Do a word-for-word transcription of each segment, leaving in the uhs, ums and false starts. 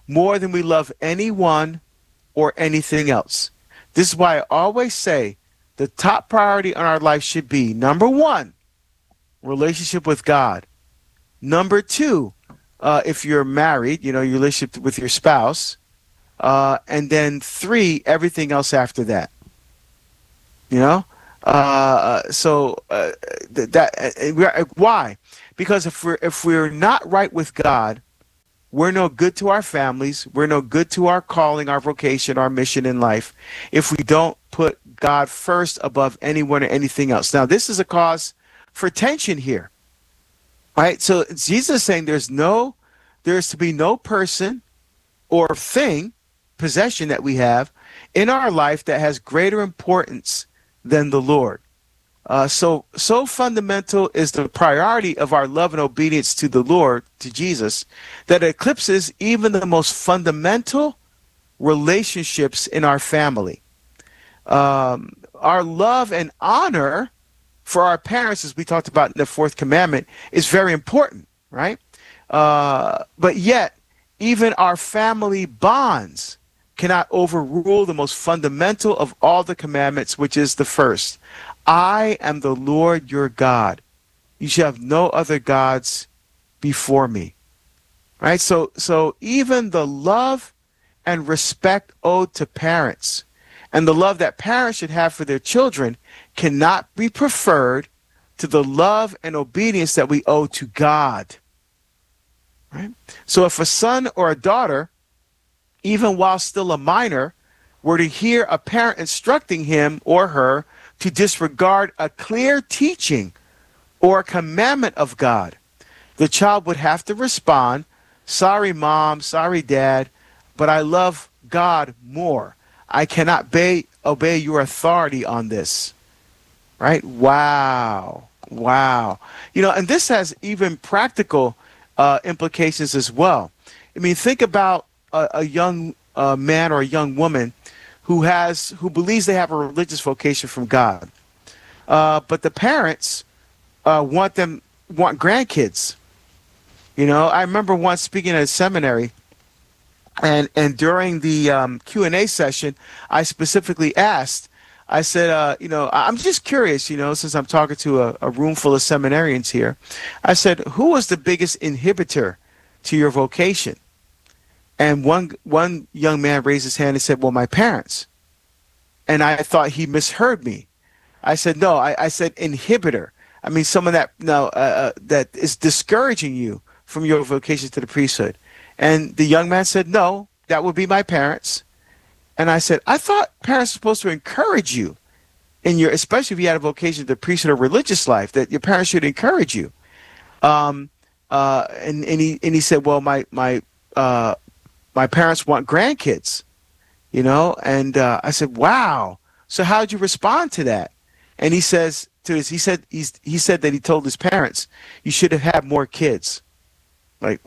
more than we love anyone or anything else. This is why I always say the top priority in our life should be, number one, relationship with God. Number two, uh, if you're married, you know, your relationship with your spouse. Uh, and then three, everything else after that. You know? Uh, so uh, th- that uh, why? Because if we're if we're not right with God, we're no good to our families. We're no good to our calling, our vocation, our mission in life if we don't put God first above anyone or anything else. Now, this is a cause for tension here, right? So Jesus is saying there's no, there's to be no person or thing, possession that we have in our life that has greater importance than the Lord. Uh, so, so fundamental is the priority of our love and obedience to the Lord, to Jesus, that it eclipses even the most fundamental relationships in our family. Um, our love and honor for our parents, as we talked about in the fourth commandment, is very important, right? Uh, but yet, even our family bonds cannot overrule the most fundamental of all the commandments, which is the first. I am the Lord your God. You shall have no other gods before me. Right? So, so even the love and respect owed to parents and the love that parents should have for their children cannot be preferred to the love and obedience that we owe to God. Right? So if a son or a daughter, even while still a minor, were to hear a parent instructing him or her to disregard a clear teaching or a commandment of God, the child would have to respond, sorry, mom, sorry, dad, but I love God more. I cannot obey, obey your authority on this. Right? Wow. Wow. You know, and this has even practical uh, implications as well. I mean, think about a, a young uh, man or a young woman who has who believes they have a religious vocation from God, uh, but the parents uh, want them want grandkids. You know, I remember once speaking at a seminary, and and during the um, Q and A session, I specifically asked. I said, uh, you know, I'm just curious, you know, since I'm talking to a, a room full of seminarians here. I said, who was the biggest inhibitor to your vocation? And one one young man raised his hand and said, well, my parents. And I thought he misheard me. I said, no, I, I said inhibitor. I mean, someone that no, uh, uh, that is discouraging you from your vocation to the priesthood. And the young man said, no, that would be my parents. And I said, I thought parents are supposed to encourage you in your, especially if you had a vocation to the priesthood or religious life, that your parents should encourage you. Um, uh, and, and he and he said, well, my my uh, my parents want grandkids, you know. And uh, I said, wow. So how did you respond to that? And he says to his, he said he's he said that he told his parents, you should have had more kids. Like,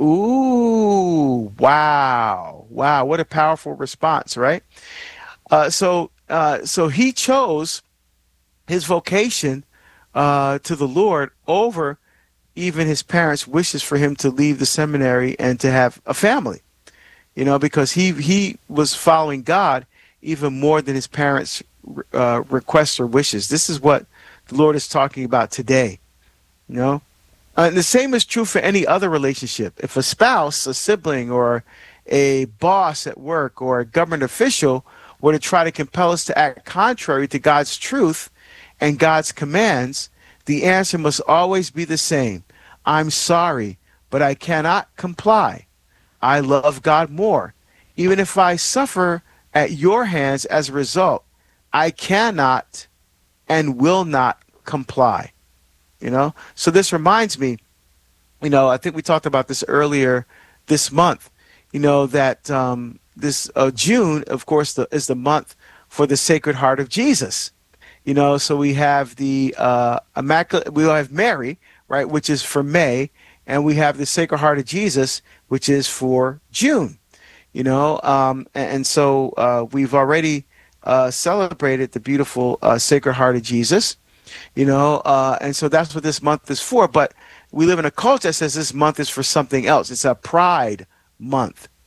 ooh, wow, wow, what a powerful response, right? Uh, so, uh, so he chose his vocation uh, to the Lord over even his parents' wishes for him to leave the seminary and to have a family, you know, because he he was following God even more than his parents' uh, requests or wishes. This is what the Lord is talking about today, you know. Uh, and the same is true for any other relationship. If a spouse, a sibling, or a boss at work or a government official were to try to compel us to act contrary to God's truth and God's commands, the answer must always be the same. I'm sorry, but I cannot comply. I love God more. Even if I suffer at your hands as a result, I cannot and will not comply. You know, so this reminds me, you know, I think we talked about this earlier this month, you know, that um, this uh, June, of course, the, is the month for the Sacred Heart of Jesus. You know, so we have the uh, Immaculate, we have Mary, right, which is for May, and we have the Sacred Heart of Jesus, which is for June. You know, um, and, and so uh, we've already uh, celebrated the beautiful uh, Sacred Heart of Jesus. You know, uh, and so that's what this month is for. But we live in a culture that says this month is for something else. It's a pride month.